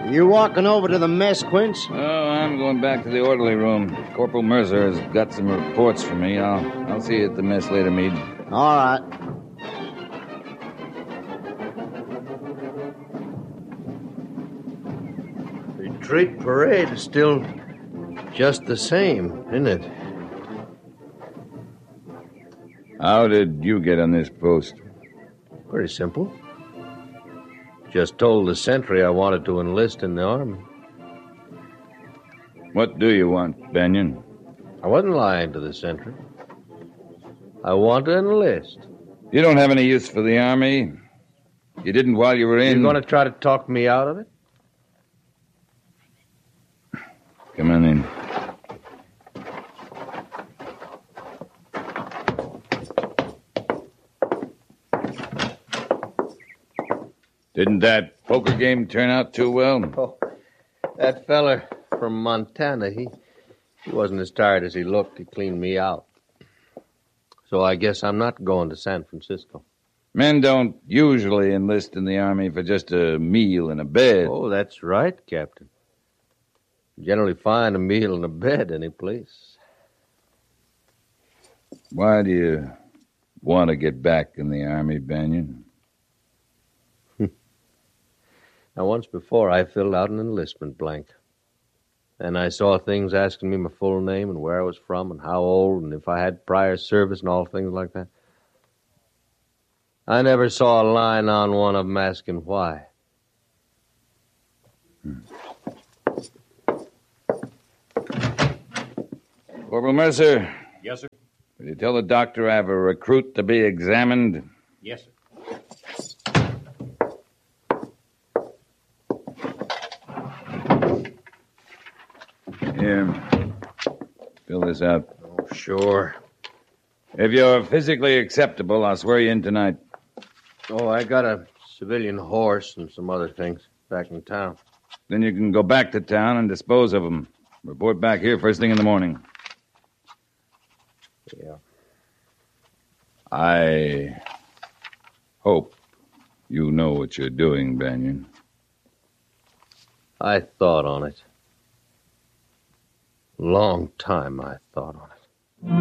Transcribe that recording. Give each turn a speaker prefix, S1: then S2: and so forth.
S1: You walking over to the mess, Quince?
S2: Oh, I'm going back to the orderly room. Corporal Mercer has got some reports for me. I'll see you at the mess later, Meade.
S1: All right. Retreat parade is still just the same, isn't it?
S2: How did you get on this post?
S1: Pretty simple. Just told the sentry I wanted to enlist in the army.
S2: What do you want, Banyan?
S1: I wasn't lying to the sentry. I want to enlist.
S2: You don't have any use for the army. You didn't while you were in...
S1: You're going to try to talk me out of it?
S2: Come on in. Didn't that poker game turn out too well?
S1: Oh, that feller from Montana, he wasn't as tired as he looked. He cleaned me out. So I guess I'm not going to San Francisco.
S2: Men don't usually enlist in the army for just a meal and a bed.
S1: Oh, that's right, Captain. You generally find a meal and a bed any place.
S2: Why do you want to get back in the army, Banyan?
S1: Now, once before, I filled out an enlistment blank. And I saw things asking me my full name and where I was from and how old and if I had prior service and all things like that. I never saw a line on one of them asking why.
S2: Corporal Mercer.
S3: Yes, sir.
S2: Will you tell the doctor I have a recruit to be examined?
S3: Yes, sir.
S2: Here. Fill this out.
S1: Oh, sure.
S2: If you're physically acceptable, I'll swear you in tonight.
S1: Oh, I got a civilian horse and some other things back in town.
S2: Then you can go back to town and dispose of them. Report back here first thing in the morning.
S1: Yeah.
S2: I hope you know what you're doing, Banyan.
S1: I thought on it. Long time I thought on it.